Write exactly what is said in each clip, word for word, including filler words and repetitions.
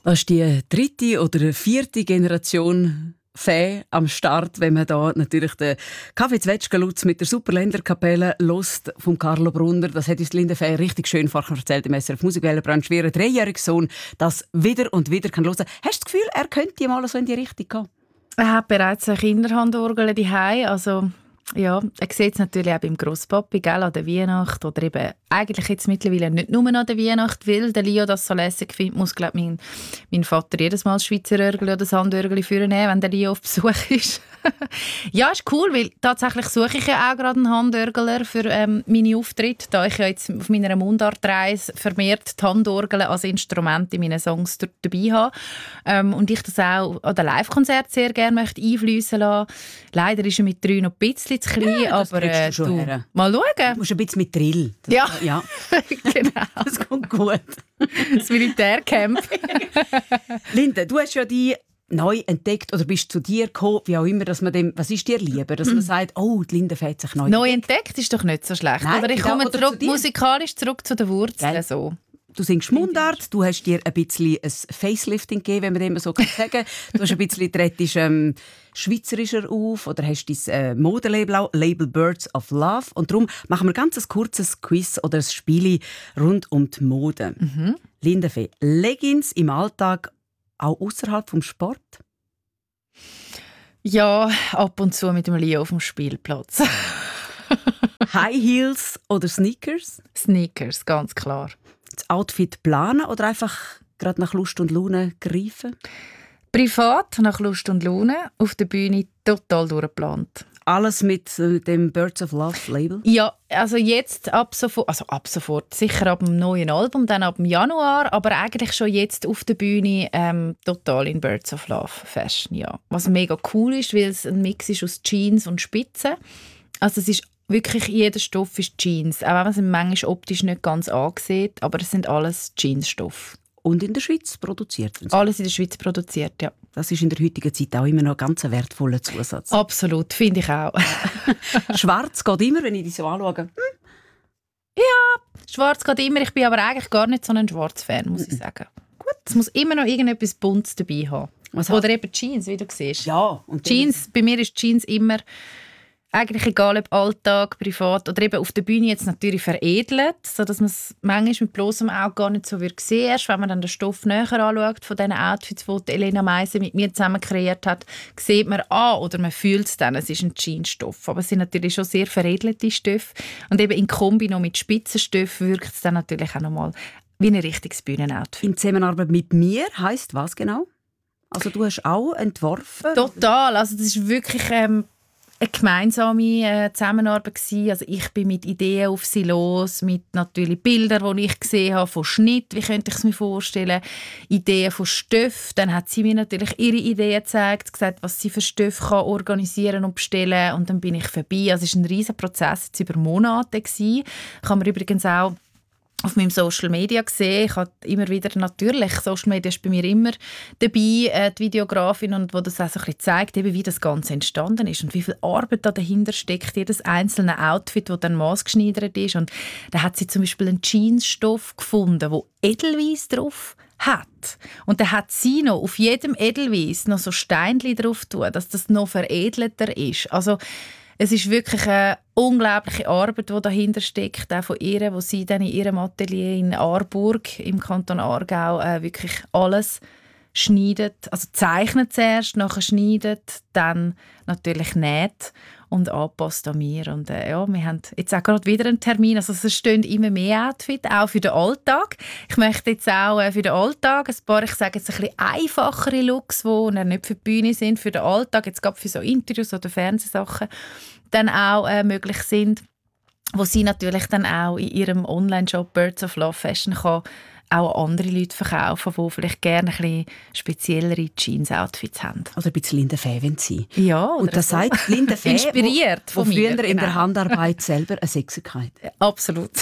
Das ist die dritte oder vierte Generation Fee am Start, wenn man da natürlich den Kaffee Zwetschgenlutz mit der Superländerkapelle lost vom Carlo Brunner. Das hat uns Linda Fee richtig schön vorher erzählt im S R F Musikwellenbrunch, wie ein dreijähriger Sohn das wieder und wieder hören kann. Hast du das Gefühl, er könnte mal so in die Richtung gehen? Er hat bereits eine Kinderhandorgel daheim, also ja, er sieht es natürlich auch beim Grosspapi, gell, an der Weihnacht oder eben eigentlich jetzt mittlerweile nicht nur an der Weihnacht, weil der Leo das so lässig findet, muss glaub, mein, mein Vater jedes Mal das Schweizer Örgel oder das Handörgel vornehmen, wenn der Leo auf Besuch ist. Ja, ist cool, weil tatsächlich suche ich ja auch gerade einen Handörgler für ähm, meine Auftritte, da ich ja jetzt auf meiner Mundartreise vermehrt die Handorgel als Instrument in meinen Songs dabei habe. Ähm, und ich das auch an den Live-Konzerten sehr gerne möchte einfliessen lassen. Leider ist er mit drei noch ein bisschen zu klein, ja, aber äh, du, du mal schauen. Du musst ein bisschen mit Drill. Das, ja, ja. Genau. Das kommt gut. Das Militärcamp. Linda, du hast ja die neu entdeckt oder bist zu dir gekommen, wie auch immer, dass man dem, was ist dir lieber, dass man sagt, oh, die Linda hat sich neu entdeckt. Neu entdeckt ist doch nicht so schlecht. Nein, oder ich komme oder zurück, musikalisch zurück zu den Wurzeln. So. Du singst Mundart, du hast dir ein bisschen ein Facelifting gegeben, wenn man dem so sagen kann. Du hast ein bisschen trittst, ähm, schweizerischer auf oder hast dein äh, Modelabel auch, Label Birds of Love. Und darum machen wir ganz ein kurzes Quiz oder ein Spiel rund um die Mode. Mhm. Linda Fee, Leggings im Alltag auch außerhalb vom Sport? Ja, ab und zu mit dem Leo auf dem Spielplatz. High Heels oder Sneakers? Sneakers, ganz klar. Das Outfit planen oder einfach gerade nach Lust und Laune greifen? Privat, nach Lust und Laune, auf der Bühne total durchgeplant. Alles mit äh, dem Birds of Love Label? Ja, also jetzt ab sofort, also ab sofort, sicher ab dem neuen Album, dann ab dem Januar, aber eigentlich schon jetzt auf der Bühne ähm, total in Birds of Love Fashion, ja. Was mega cool ist, weil es ein Mix ist aus Jeans und Spitzen. Also es ist wirklich, jeder Stoff ist Jeans, auch wenn man es manchmal optisch nicht ganz ansieht, aber es sind alles Jeansstoff. Und in der Schweiz produziert? Alles in der Schweiz produziert, ja. Das ist in der heutigen Zeit auch immer noch ganz ein wertvoller Zusatz. Absolut, finde ich auch. Schwarz geht immer, wenn ich dich so anschaue. Hm. Ja, schwarz geht immer. Ich bin aber eigentlich gar nicht so ein Schwarz-Fan, muss ich sagen. Gut. Es muss immer noch irgendetwas Buntes dabei haben. Was Oder eben Jeans, wie du siehst. Ja. Und Jeans, bei mir ist Jeans immer eigentlich egal, ob Alltag, privat oder eben auf der Bühne jetzt natürlich veredelt, sodass man es manchmal mit bloßem Auge gar nicht so wird sehen. Erst wenn man dann den Stoff näher anschaut von diesen Outfits, die Elena Meise mit mir zusammen kreiert hat, sieht man an oder man fühlt es dann, es ist ein Jeansstoff. Aber es sind natürlich schon sehr veredelte Stoffe und eben in Kombi noch mit Spitzenstoffen wirkt es dann natürlich auch nochmal wie ein richtiges Bühnenoutfit. In Zusammenarbeit mit mir heisst was genau? Also du hast auch entworfen? Total, also das ist wirklich Ähm, eine gemeinsame äh, Zusammenarbeit gewesen. Also ich bin mit Ideen auf sie los, mit natürlich Bildern, die ich gesehen habe, von Schnitt, wie könnte ich es mir vorstellen, Ideen von Stoff. Dann hat sie mir natürlich ihre Ideen gezeigt, gesagt, was sie für Stoff kann organisieren und bestellen. Und dann bin ich vorbei. Also es war ein riesiger Prozess, jetzt über Monate gewesen. Kann man übrigens auch auf meinem Social Media gesehen. Ich habe immer wieder, natürlich, Social Media ist bei mir immer dabei, äh, die Videografin, und wo das auch so ein bisschen zeigt, eben, wie das Ganze entstanden ist und wie viel Arbeit da dahinter steckt, jedes einzelne Outfit, das dann maßgeschneidert ist. Und da hat sie zum Beispiel einen Jeansstoff gefunden, wo Edelweiss drauf hat. Und dann hat sie noch auf jedem Edelweiss noch so Steinchen drauf tun, dass das noch veredelter ist. Also es ist wirklich eine unglaubliche Arbeit, die dahinter steckt, auch von ihr, wo sie dann in ihrem Atelier in Aarburg im Kanton Aargau äh, wirklich alles schneidet, also zeichnet zuerst, nachher schneidet, dann natürlich näht und anpasst an mir. Und äh, ja, wir haben jetzt auch gerade wieder einen Termin, also es stehen immer mehr Outfits, auch für den Alltag. Ich möchte jetzt auch äh, für den Alltag ein paar, ich sage jetzt ein bisschen einfachere Looks, die nicht für die Bühne sind, für den Alltag, jetzt gerade für so Interviews oder Fernsehsachen, dann auch äh, möglich sind, wo sie natürlich dann auch in ihrem Online-Shop Birds of Love Fashion kann auch andere Leute verkaufen, die vielleicht gerne ein bisschen speziellere Jeans-Outfits haben. Also ein bisschen Linda Fee, wenn sie. Ja, und das so. Sagt Linda Fee, inspiriert wo, wo von früher mir, in genau. der Handarbeit selber eine Sechserkeit. Absolut.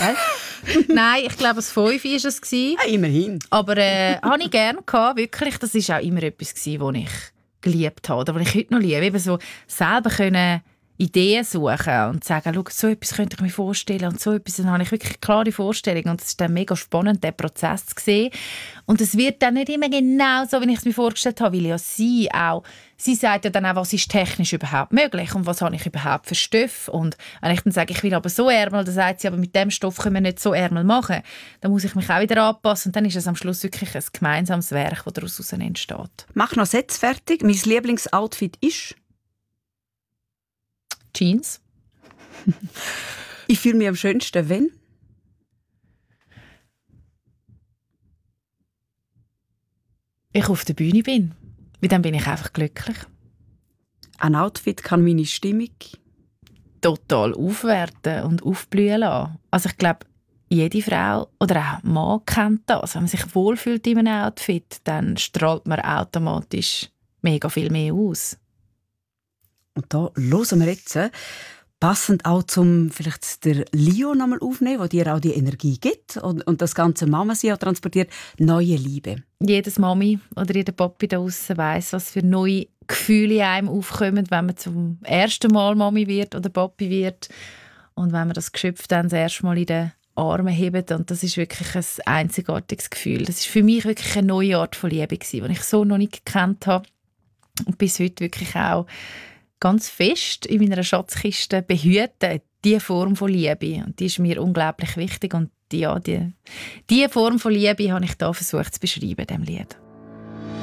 Nein, ich glaube, das Fünf war es. Ja, immerhin. Aber äh, habe ich gerne gehabt, wirklich. Das war auch immer etwas, was ich geliebt habe, oder was ich heute noch liebe. Eben so selber können Ideen suchen und sagen, schau, so etwas könnte ich mir vorstellen und so etwas, dann habe ich wirklich eine klare Vorstellung und es ist dann mega spannend, diesen Prozess zu sehen Und es wird dann nicht immer genau so, wie ich es mir vorgestellt habe, weil ja sie auch, sie sagt ja dann auch, was ist technisch überhaupt möglich und was habe ich überhaupt für Stoffe. Und wenn ich dann sage, ich will aber so Ärmel, dann sagt sie, aber mit dem Stoff können wir nicht so Ärmel machen. Dann muss ich mich auch wieder anpassen und dann ist es am Schluss wirklich ein gemeinsames Werk, das daraus entsteht. Mach noch Sätze fertig. Mein Lieblingsoutfit ist? Jeans. Ich fühle mich am schönsten, wenn? Ich auf der Bühne bin. Weil dann bin ich einfach glücklich. Ein Outfit kann meine Stimmung total aufwerten und aufblühen lassen. Also ich glaube, jede Frau oder auch Mann kennt das. Wenn man sich wohlfühlt in einem Outfit, dann strahlt man automatisch mega viel mehr aus. Und da hören wir jetzt, passend auch zum vielleicht der Lio nochmal aufnehmen, der dir auch die Energie gibt und, und das ganze Mama sie auch transportiert, neue Liebe. Jedes Mami oder jeder Papi da draussen weiss, was für neue Gefühle in einem aufkommen, wenn man zum ersten Mal Mami wird oder Papi wird und wenn man das Geschöpf dann das erste Mal in den Armen hebt. Und das ist wirklich ein einzigartiges Gefühl. Das ist für mich wirklich eine neue Art von Liebe gewesen, die ich so noch nicht gekannt habe und bis heute wirklich auch ganz fest in meiner Schatzkiste behüten, diese Form von Liebe. Und die ist mir unglaublich wichtig. Und ja, die, diese Form von Liebe habe ich da versucht zu beschreiben in diesem Lied.